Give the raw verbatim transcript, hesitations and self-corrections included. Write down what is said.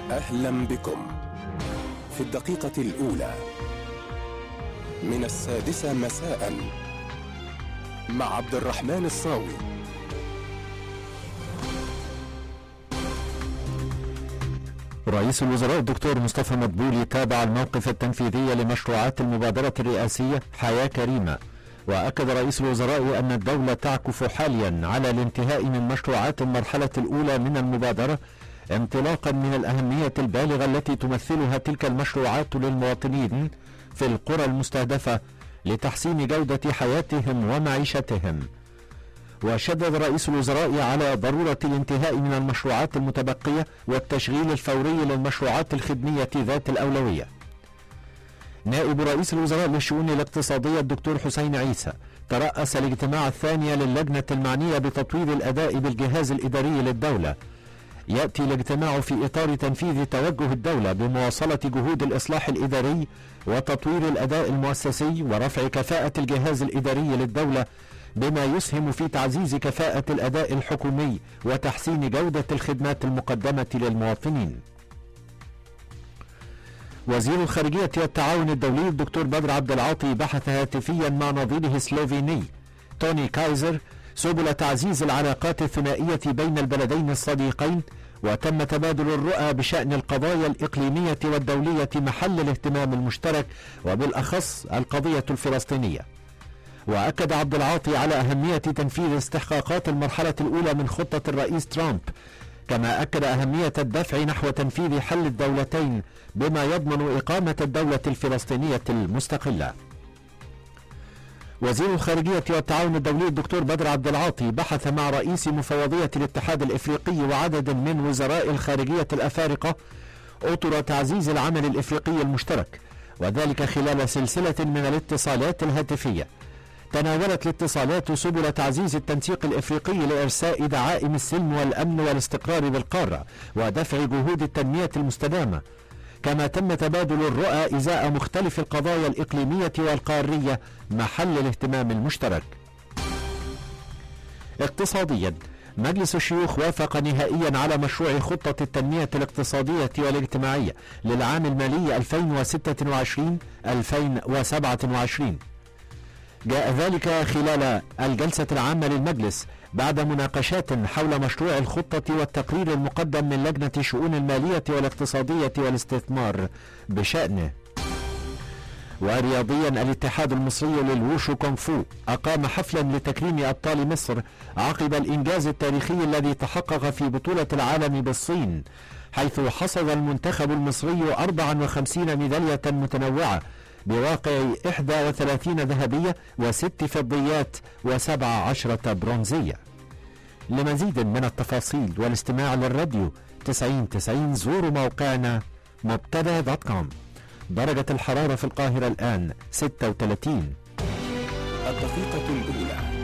أهلا بكم في الدقيقة الأولى من السادسة مساء مع عبد الرحمن الصاوي. رئيس الوزراء الدكتور مصطفى مدبولي تابع الموقف التنفيذي لمشروعات المبادرة الرئاسية حياة كريمة، وأكد رئيس الوزراء أن الدولة تعكف حاليا على الانتهاء من مشروعات المرحلة الأولى من المبادرة، انطلاقا من الأهمية البالغة التي تمثلها تلك المشروعات للمواطنين في القرى المستهدفة لتحسين جودة حياتهم ومعيشتهم. وشدد رئيس الوزراء على ضرورة الانتهاء من المشروعات المتبقية والتشغيل الفوري للمشروعات الخدمية ذات الأولوية. نائب رئيس الوزراء للشؤون الاقتصادية الدكتور حسين عيسى ترأس الاجتماع الثاني للجنة المعنية بتطوير الأداء بالجهاز الإداري للدولة. يأتي الاجتماع في إطار تنفيذ توجه الدولة بمواصلة جهود الإصلاح الإداري وتطوير الأداء المؤسسي ورفع كفاءة الجهاز الإداري للدولة، بما يسهم في تعزيز كفاءة الأداء الحكومي وتحسين جودة الخدمات المقدمة للمواطنين. وزير الخارجية والتعاون الدولي الدكتور بدر عبد العاطي بحث هاتفيا مع نظيره السلوفيني توني كايزر سبل تعزيز العلاقات الثنائية بين البلدين الصديقين، وتم تبادل الرؤى بشأن القضايا الإقليمية والدولية محل الاهتمام المشترك، وبالأخص القضية الفلسطينية. وأكد عبد العاطي على أهمية تنفيذ استحقاقات المرحلة الأولى من خطة الرئيس ترامب، كما أكد أهمية الدفع نحو تنفيذ حل الدولتين بما يضمن إقامة الدولة الفلسطينية المستقلة. وزير الخارجية والتعاون الدولي الدكتور بدر عبد العاطي بحث مع رئيس مفوضية الاتحاد الإفريقي وعدد من وزراء الخارجية الأفارقة أطر تعزيز العمل الإفريقي المشترك، وذلك خلال سلسلة من الاتصالات الهاتفية. تناولت الاتصالات سبل تعزيز التنسيق الإفريقي لإرساء دعائم السلم والأمن والاستقرار بالقارة ودفع جهود التنمية المستدامة، كما تم تبادل الرؤى إزاء مختلف القضايا الإقليمية والقارية محل الاهتمام المشترك. اقتصاديا، مجلس الشيوخ وافق نهائيا على مشروع خطة التنمية الاقتصادية والاجتماعية للعام المالي ألفين وستة وعشرين ألفين وسبعة وعشرين. جاء ذلك خلال الجلسة العامة للمجلس بعد مناقشات حول مشروع الخطة والتقرير المقدم من لجنة الشؤون المالية والاقتصادية والاستثمار بشأنه. ورياضيا، الاتحاد المصري للوشو كونغ فو أقام حفلا لتكريم أبطال مصر عقب الإنجاز التاريخي الذي تحقق في بطولة العالم بالصين، حيث حصد المنتخب المصري أربعة وخمسين ميدالية متنوعة بواقع إحدى وثلاثين ذهبية وست فضيات وسبع عشرة برونزية. لمزيد من التفاصيل والاستماع للراديو تسعين تسعين زوروا موقعنا مبتدا دوت كوم. درجة الحرارة في القاهرة الآن ستة وثلاثين. الدقيقة الأولى